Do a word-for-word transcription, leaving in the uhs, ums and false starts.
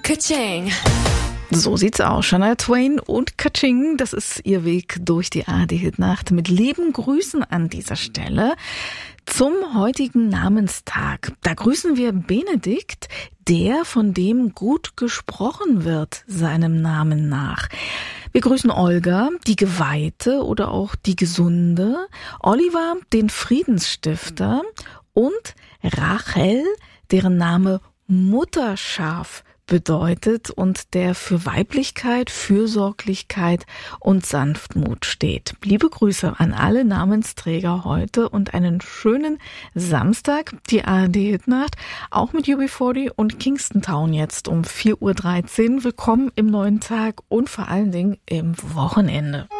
Ka-ching. So sieht's aus. Shania Twain und Ka-ching, das ist ihr Weg durch die A R D-Hitnacht. Mit lieben Grüßen an dieser Stelle zum heutigen Namenstag. Da grüßen wir Benedikt, der, von dem gut gesprochen wird, seinem Namen nach. Wir grüßen Olga, die Geweihte oder auch die Gesunde, Oliver, den Friedensstifter und Rachel, deren Name Mutterschaf bedeutet und der für Weiblichkeit, Fürsorglichkeit und Sanftmut steht. Liebe Grüße an alle Namensträger heute und einen schönen Samstag. Die A R D-Hitnacht, auch mit U B vierzig und Kingston Town jetzt um vier Uhr dreizehn. Willkommen im neuen Tag und vor allen Dingen im Wochenende.